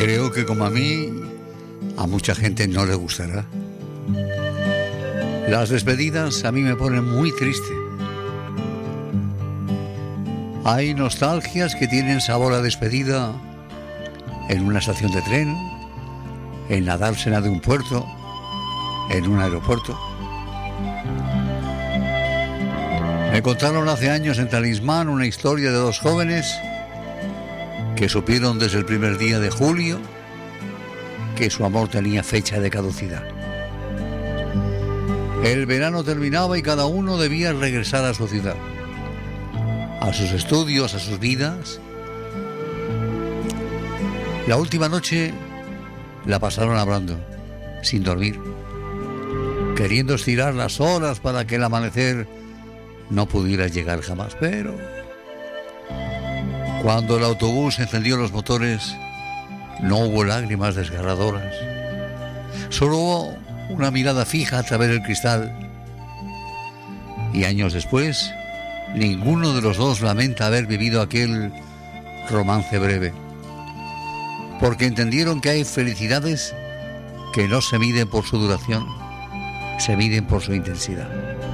Creo que como a mí, a mucha gente no le gustará. Las despedidas a mí me ponen muy triste. Hay nostalgias que tienen sabor a despedida en una estación de tren, en la dársena de un puerto, en un aeropuerto. Me contaron hace años en Talismán una historia de dos jóvenes que supieron desde el primer día de julio que su amor tenía fecha de caducidad. El verano terminaba y cada uno debía regresar a su ciudad, a sus estudios, a sus vidas. La última noche la pasaron hablando, sin dormir, queriendo estirar las horas para que el amanecer no pudiera llegar jamás. Pero cuando el autobús encendió los motores, no hubo lágrimas desgarradoras. Solo hubo una mirada fija a través del cristal. Y años después, ninguno de los dos lamenta haber vivido aquel romance breve, porque entendieron que hay felicidades que no se miden por su duración, se miden por su intensidad.